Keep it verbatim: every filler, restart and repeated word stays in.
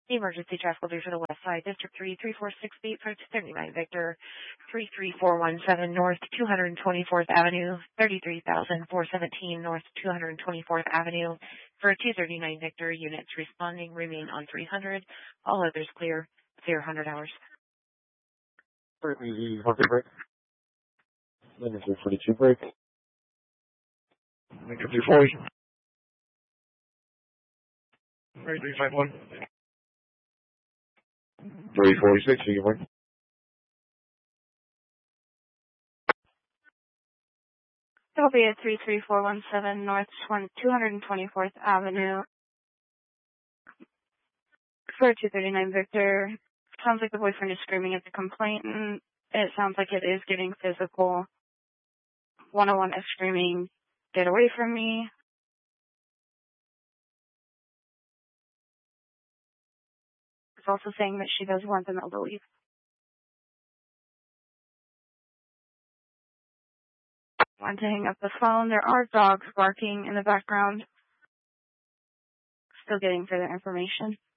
Emergency traffic will be for the West Side, District three, three four six eight, approach thirty-nine Victor, three three four one seven North two hundred twenty-fourth Avenue, thirty-three thousand four hundred seventeen North two hundred twenty-fourth Avenue. For two thirty-nine Victor, units responding remain on three hundred. All others clear, zero hundred hours. thirty, one break. Negative forty-two break. Negative two forty. thirty-three five one. three forty-six, you can It'll be at three three four one seven North two hundred twenty-fourth Avenue. For two thirty-nine Victor, sounds like the boyfriend is screaming at the complainant. It sounds like it is getting physical. one oh one is screaming, "Get away from me." It's also saying that she does want the male to leave. Want to hang up the phone. There are dogs barking in the background. Still getting further information.